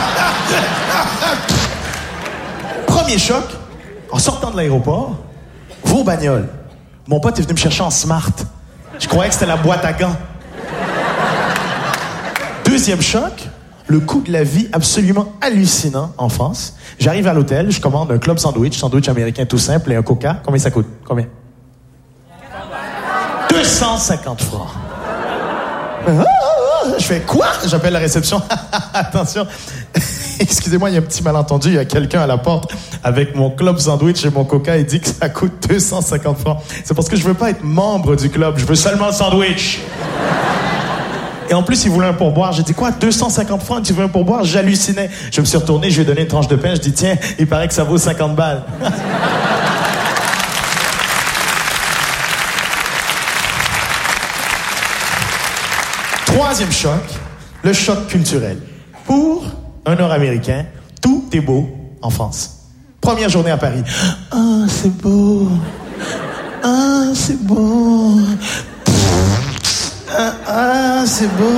Premier choc, en sortant de l'aéroport, vos bagnoles. Mon pote est venu me chercher en Smart. Je croyais que c'était la boîte à gants. Deuxième choc, le coût de la vie absolument hallucinant en France. J'arrive à l'hôtel, je commande un club sandwich américain tout simple et un coca. Combien ça coûte? Combien? 250 francs. Je fais quoi? J'appelle la réception. Attention. Excusez-moi, il y a un petit malentendu. Il y a quelqu'un à la porte avec mon club sandwich et mon coca. Il dit que ça coûte 250 francs. C'est parce que je veux pas être membre du club. Je veux seulement le sandwich. Et en plus, il voulait un pourboire. J'ai dit quoi? 250 francs, tu veux un pourboire? J'hallucinais. Je me suis retourné, je lui ai donné une tranche de pain. Je dis tiens, il paraît que ça vaut 50 balles. Troisième choc, le choc culturel. Pour un Nord-Américain, tout est beau en France. Première journée à Paris. Ah, c'est beau. Ah, c'est beau. Ah, c'est beau.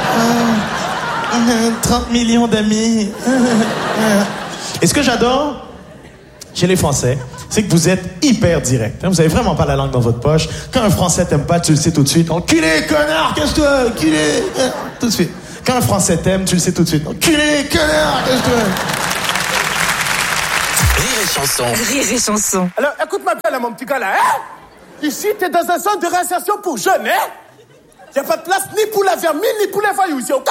30 millions d'amis. Et ce que j'adore chez les Français, c'est que vous êtes hyper direct. Vous avez vraiment pas la langue dans votre poche. Quand un Français t'aime pas, tu le sais tout de suite. Enculé, connard, casse-toi, enculé. Tout de suite. Quand un Français t'aime, tu le sais tout de suite. Enculé, connard, qu'est-ce que tu veux? Rire et chanson. Rire et chanson. Alors, écoute-moi bien, là, mon petit gars, là, hein? Ici, t'es dans un centre de réinsertion pour jeunes, hein? Y a pas de place ni pour la vermine, ni pour les voyous, c'est OK?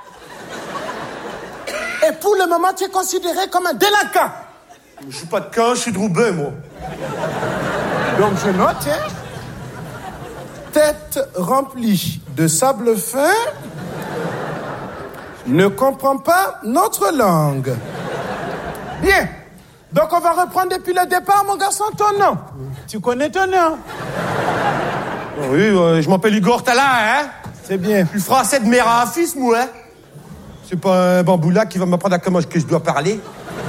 Et pour le moment, tu es considéré comme un délinquant. Je suis pas de camp, je suis de Roubaix, moi. Donc, je note, hein? Tête remplie de sable fin, ne comprend pas notre langue. Bien. Donc, on va reprendre depuis le départ, mon garçon, ton nom. Tu connais ton nom? Oui, je m'appelle Igor Tala, hein? C'est bien. Je suis français de mère à fils, moi, hein? C'est pas un bamboula qui va m'apprendre à comment que je dois parler.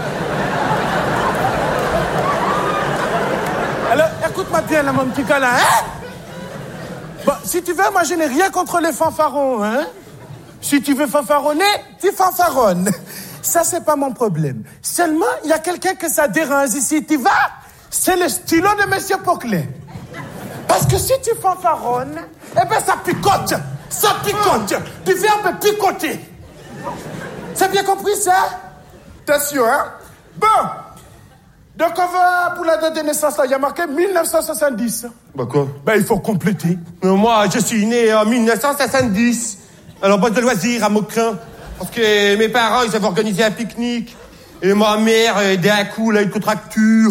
Alors, écoute-moi bien, là, mon petit gars, là, hein? Bon, si tu veux, moi, je n'ai rien contre les fanfarons, hein? Si tu veux fanfaronner, tu fanfaronnes. Ça, c'est pas mon problème. Seulement, il y a quelqu'un que ça dérange ici. Tu vas, c'est le stylo de Monsieur Poquelin. Parce que si tu fanfaronnes, eh ben, ça picote. Ça picote. Du verbe picoter. C'est bien compris, ça? Attention, hein? Bon. Donc, on va, pour la date de naissance, là, il y a marqué 1970. Bah quoi? Ben, il faut compléter. Moi, je suis né en 1970. Alors, base de loisirs à Maucrin. Parce que mes parents, ils avaient organisé un pique-nique. Et ma mère, d'un coup, là, une contracture.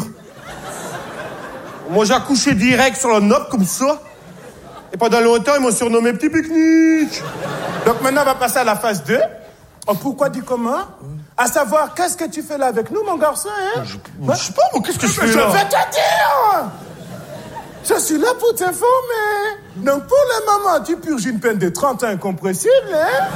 Moi, j'ai accouché direct sur la nope, comme ça. Et pendant longtemps, ils m'ont surnommé Petit Pique-nique. Donc, maintenant, on va passer à la phase 2. Oh, pourquoi dit comment? À savoir, qu'est-ce que tu fais là avec nous, mon garçon, hein? Je sais pas, moi, qu'est-ce que je fais là? Je vais te dire! Je suis là pour t'informer. Donc, pour le moment, tu purges une peine de 30 ans incompressible, hein?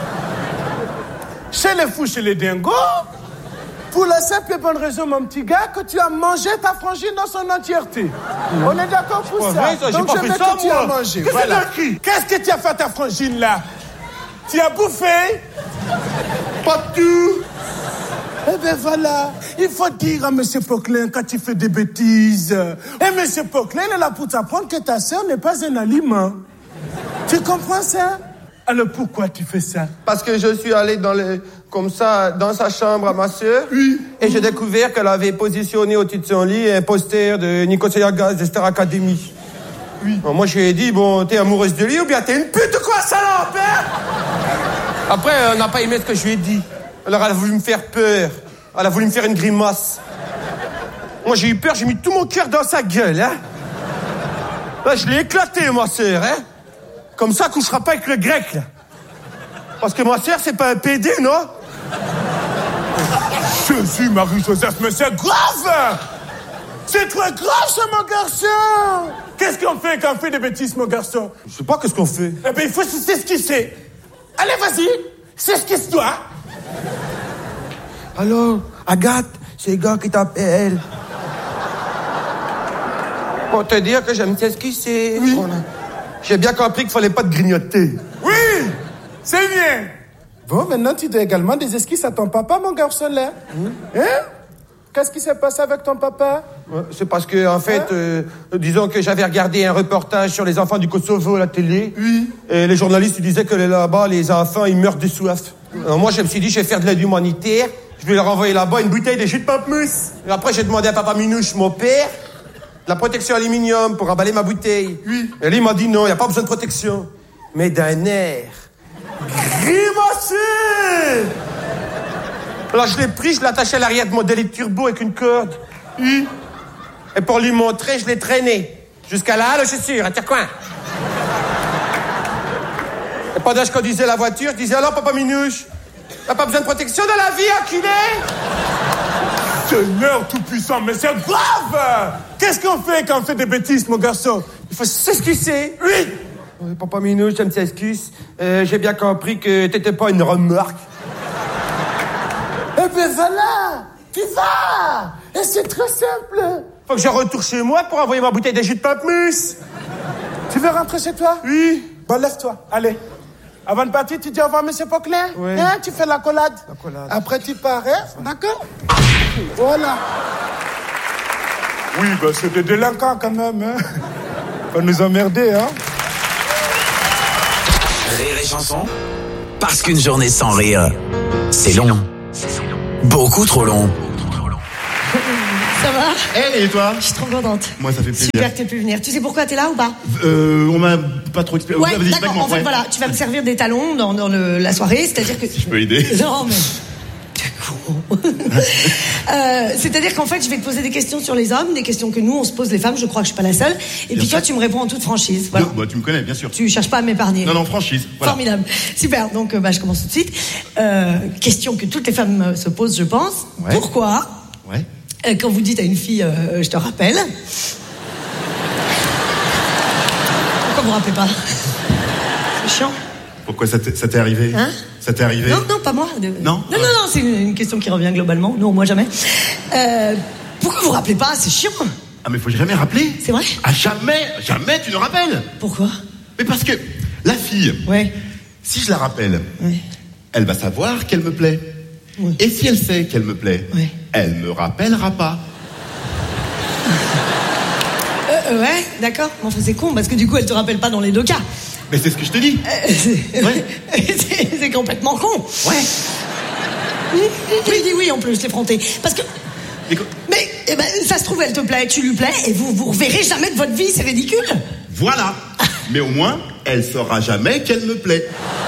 Chez les fous, chez les dingos. Pour la simple et bonne raison, mon petit gars, que tu as mangé ta frangine dans son entièreté. On est d'accord pour ça? Vrai, ça? Donc, je veux que tu as mangé. Voilà. Qu'est-ce que tu as fait à ta frangine, là? Tu as bouffé? Pas tout. Eh ben voilà, il faut dire à M. Poquelin quand tu fais des bêtises. Et M. Poquelin est là pour t'apprendre que ta sœur n'est pas un aliment. Tu comprends ça? Alors pourquoi tu fais ça? Parce que je suis allé comme ça, dans sa chambre à ma sœur. Oui. Et j'ai découvert qu'elle avait positionné au-dessus de son lit un poster de Nicolas Gaz de Star Academy. Oui. Alors moi, je lui ai dit, bon, t'es amoureuse de lui ou bien t'es une pute ou quoi, salope, hein? Après, elle n'a pas aimé ce que je lui ai dit. Alors, elle a voulu me faire peur. Elle a voulu me faire une grimace. Moi, j'ai eu peur, j'ai mis tout mon cœur dans sa gueule, hein. Là, je l'ai éclaté, ma sœur, hein. Comme ça, elle couchera pas avec le grec, là. Parce que ma sœur, c'est pas un PD, non? Jésus, Marie-Joseph, mais c'est grave! C'est très grave, ça, mon garçon! Qu'est-ce qu'on fait quand on fait des bêtises, mon garçon? Je sais pas qu'est-ce qu'on fait. Eh ben, il faut s'esquisser. Allez, vas-y, s'esquisse-toi. Alors, Agathe, c'est le gars qui t'appelle. Pour te dire que j'aime s'esquisser. Oui. J'ai bien compris qu'il fallait pas te grignoter. Oui, c'est bien. Bon, maintenant, tu dois également des esquisses à ton papa, mon garçon, là. Hein? Qu'est-ce qui s'est passé avec ton papa? C'est parce que, en fait, disons que j'avais regardé un reportage sur les enfants du Kosovo à la télé. Oui. Et les journalistes ils disaient que là-bas, les enfants, ils meurent de soif. Alors moi, je me suis dit, je vais faire de l'aide humanitaire. Je vais leur envoyer là-bas une bouteille de jus de pamplemousse. Et après, j'ai demandé à papa Minouche, mon père, la protection aluminium pour emballer ma bouteille. Oui. Et lui, il m'a dit non, il n'y a pas besoin de protection. Mais d'un air grimacé. Alors je l'ai pris, je l'ai attaché à l'arrière de mon délit turbo avec une corde. Oui. Et pour lui montrer, je l'ai traîné. Jusqu'à la halle aux chaussures, à Tire-Coin. Et pendant que je conduisais la voiture, je disais, alors papa Minouche, t'as pas besoin de protection dans la vie, enculé? Seigneur tout-puissant, mais c'est grave! Qu'est-ce qu'on fait quand on fait des bêtises, mon garçon? Il faut s'excuser. Oui! Oui, papa Minouche, je me s'excuse. J'ai bien compris que t'étais pas une remorque. Eh ben voilà! Tu vas! Et c'est très simple! Faut que je retourne chez moi pour envoyer ma bouteille de jus de pamplemousse. Tu veux rentrer chez toi? Oui. Bon, lève-toi, allez. Avant de partir, tu dis au revoir, monsieur Poquelin. Oui. Hein, tu fais l'accolade. L'accolade. Après, tu pars, hein? D'accord? Voilà. Oui, ben c'est des délinquants quand même, hein? Pas nous emmerder, hein? Rire et chanson. Parce qu'une journée sans rire, c'est long. Beaucoup trop long. Ça va? Hey, et toi? Je suis trop contente. Moi, ça fait plaisir. Super que t'aies pu venir. Tu sais pourquoi t'es là ou pas? On m'a pas trop expliqué. Ouais, d'accord. En fait, voilà, tu vas me servir des talons dans la soirée, c'est-à-dire que... Je peux aider? Non, mais... c'est-à-dire qu'en fait je vais te poser des questions sur les hommes, des questions que nous on se pose les femmes, je crois que je suis pas la seule, et puis toi tu me réponds en toute franchise, voilà. Bah, tu me connais bien sûr. Tu cherches pas à m'épargner. Non, franchise, voilà. Formidable, super, donc je commence tout de suite. Question que toutes les femmes se posent, je pense. Ouais. Pourquoi quand vous dites à une fille je te rappelle, pourquoi vous rappelez pas? C'est chiant. Pourquoi ça t'est arrivé? Hein? Ça t'est arrivé? Non, pas moi. Non, c'est une question qui revient globalement. Non, moi jamais. Pourquoi vous rappelez pas? C'est chiant. Ah, mais faut jamais rappeler. C'est vrai? Ah, jamais tu ne rappelles. Pourquoi? Mais parce que la fille, si je la rappelle, elle va savoir qu'elle me plaît. Et si elle sait qu'elle me plaît, elle me rappellera pas. Ouais, d'accord. Mais enfin, c'est con, parce que du coup, elle te rappelle pas dans les deux cas. Mais c'est ce que je te dis. C'est complètement con. Ouais. Je dis oui en plus, l'effronté. Parce que... Mais ça se trouve, elle te plaît, tu lui plais, et vous reverrez jamais de votre vie, c'est ridicule. Voilà. Mais au moins, elle saura jamais qu'elle me plaît.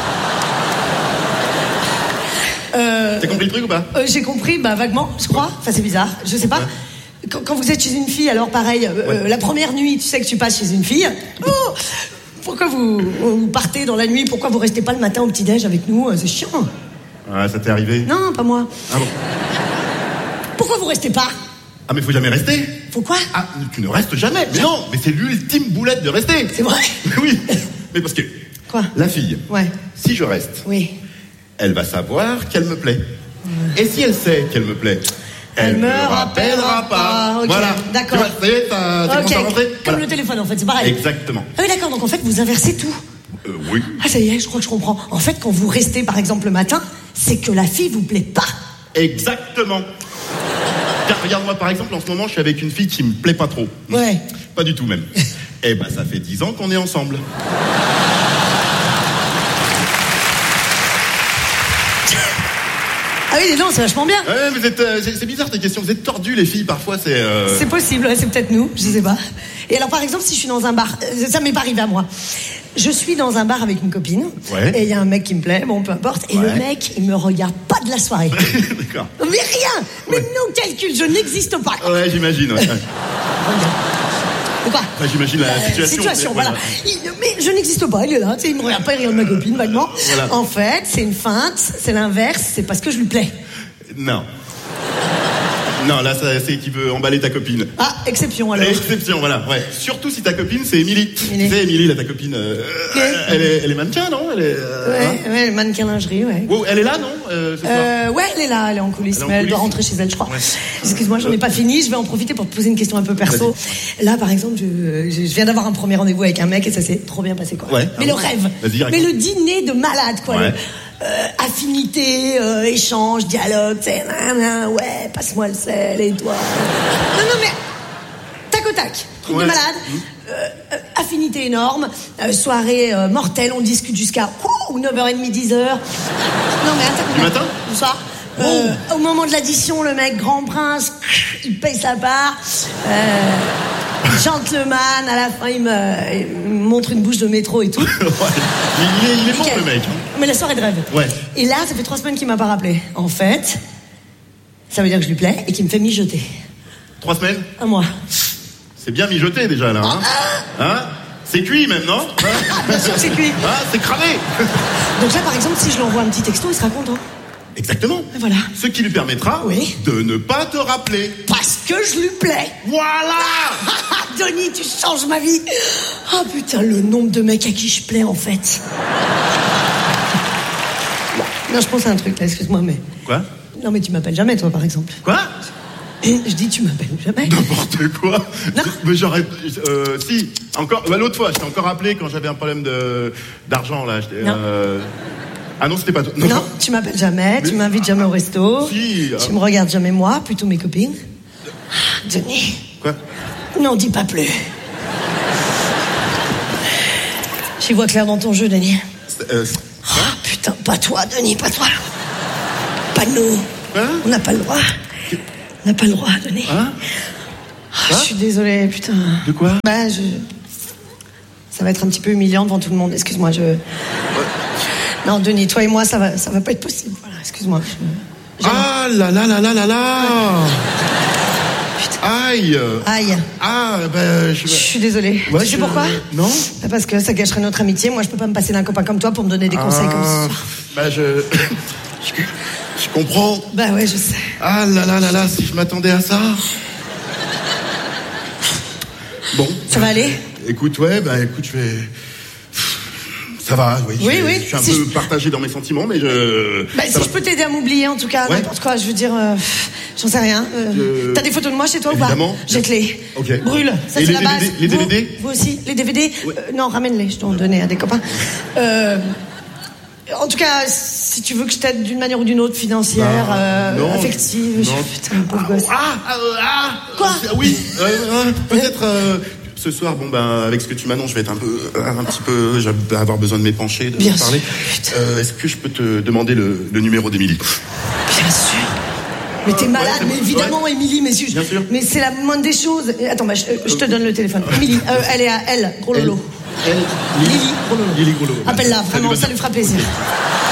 T'as compris le truc ou pas? J'ai compris, vaguement, je crois. Enfin, c'est bizarre, je sais pas. Quand vous êtes chez une fille, alors pareil, la première nuit, tu sais que tu passes chez une fille. Pourquoi vous partez dans la nuit? Pourquoi vous restez pas le matin au petit-déj avec nous? C'est chiant. Ah, ça t'est arrivé? Non, pas moi. Ah bon? Pourquoi vous restez pas? Ah, mais faut jamais rester. Faut quoi? Ah, tu ne restes jamais. Mais non, mais c'est l'ultime boulette de rester. C'est vrai? Mais oui. Mais parce que... Quoi? La fille, si je reste, elle va savoir qu'elle me plaît. Et si elle sait qu'elle me plaît, elle me rappellera pas. Okay, voilà. D'accord. Tu vois, ça y est, t'as commencé à rentrer. Comme le téléphone, en fait, c'est pareil. Exactement. Ah oui, d'accord, donc en fait, vous inversez tout. Oui. Ah, ça y est, je crois que je comprends. En fait, quand vous restez, par exemple, le matin, c'est que la fille vous plaît pas. Exactement. Car regarde-moi, par exemple, en ce moment, je suis avec une fille qui me plaît pas trop. Ouais. Pas du tout, même. Eh ben, ça fait 10 ans qu'on est ensemble. Ah oui, non, c'est vachement bien. Ouais, mais c'est bizarre tes questions. Vous êtes tordus, les filles, parfois, c'est... C'est possible, c'est peut-être nous, je sais pas. Et alors, par exemple, si je suis dans un bar, ça m'est pas arrivé à moi. Je suis dans un bar avec une copine, et il y a un mec qui me plaît, bon, peu importe, et le mec, il me regarde pas de la soirée. D'accord. Mais rien. Mais non, calcul, je n'existe pas. Ouais, j'imagine, Quoi? Enfin, j'imagine la situation. Voilà. Mais je n'existe pas, il est là, tu sais, il me regarde pas, il regarde ma copine, vaguement. Voilà. En fait, c'est une feinte, c'est l'inverse, c'est parce que je lui plais. Non. Non, là, c'est qu'il veut emballer ta copine. Ah, exception alors. Exception, voilà. Ouais. Surtout si ta copine, c'est Émilie. Tu sais, Émilie, là, ta copine, elle est mannequin, non? Ouais, mannequin lingerie, ouais. Oh, elle est là, non? Ce soir ouais, elle est là, elle est en coulisses, mais elle doit rentrer chez elle, je crois. Ouais. Excuse-moi, j'en ai pas fini, je vais en profiter pour te poser une question un peu perso. Là, par exemple, je viens d'avoir un premier rendez-vous avec un mec et ça s'est trop bien passé, quoi. Ouais. Mais le rêve. Mais le dîner de malade, quoi. Ouais. Affinité, échange, dialogue, tu sais, ouais, passe-moi le sel et toi. Non, mais tac au tac, truc de malade, affinité énorme, soirée mortelle, on discute jusqu'à 9h30, 10h. Non mais attends. Du matin? Du soir. Au moment de l'addition, le mec grand prince, il paye sa part. Gentleman, à la fin il me montre une bouche de métro et tout. Il est bon le mec. Mais la soirée de rêve. Ouais. Et là, ça fait 3 semaines qu'il m'a pas rappelé. En fait, ça veut dire que je lui plais et qu'il me fait mijoter. 3 semaines? 1 mois. C'est bien mijoté déjà là, hein? C'est cuit même, non? Bien sûr que c'est cuit. C'est cramé. Donc là, par exemple, si je lui envoie un petit texto, il sera content. Exactement. Et voilà. Ce qui lui permettra de ne pas te rappeler. Parce que je lui plais. Voilà. Denis, tu changes ma vie. Oh putain, le nombre de mecs à qui je plais en fait. Non, je pense à un truc là, excuse-moi, mais... Quoi? Non, mais tu m'appelles jamais, toi, par exemple. Quoi? Je dis, tu m'appelles jamais. N'importe quoi. Non. Mais j'aurais... si, encore... l'autre fois, je t'ai encore appelé quand j'avais un problème d'argent, là. Non. Ah non, c'était pas toi. Non, tu m'appelles jamais, tu m'invites jamais au resto. Si. Tu me regardes jamais moi, plutôt mes copines. Denis. Quoi? Non, dis pas plus. J'y vois clair dans ton jeu, Denis. Putain. Putain, pas toi, Denis, pas toi. Pas nous. On n'a pas le droit. On n'a pas le droit, Denis. Je suis désolée, putain. De quoi? Ça va être un petit peu humiliant devant tout le monde. Excuse-moi, Non, Denis, toi et moi, ça va pas être possible. Voilà, excuse-moi. Ah là là là là là là. Aïe. Ah, je suis désolée. Tu sais pourquoi? Non. Parce que ça gâcherait notre amitié. Moi, je peux pas me passer d'un copain comme toi pour me donner des conseils comme ça. Je comprends. Bah ouais, je sais. Ah là là là là, si je m'attendais à ça. Bon. Ça va aller? Écoute, je vais... Ça va, oui. Oui. Je suis un peu partagé dans mes sentiments, mais je... si je peux t'aider à m'oublier, en tout cas, n'importe quoi, je veux dire... j'en sais rien. T'as des photos de moi chez toi évidemment, ou pas? Jette-les. Ok. Brûle. Ça, et c'est la base. Les DVD? Vous aussi? Les DVD? Non, ramène-les. Je dois en donner à des copains. En tout cas, si tu veux que je t'aide d'une manière ou d'une autre, financière, affective... Putain, pauvre gosse. Quoi? Oui, peut-être... Ce soir, avec ce que tu m'annonces, je vais être un petit peu, je vais avoir besoin de m'épancher, de parler. Est-ce que je peux te demander le numéro d'Émilie? Bien sûr. Mais t'es malade, mais évidemment, Émilie, mais c'est la moindre des choses. Attends, je te donne le téléphone. Émilie, elle est à elle, gros lolo. Lily, gros lolo. Appelle-la, vraiment, ça lui fera plaisir.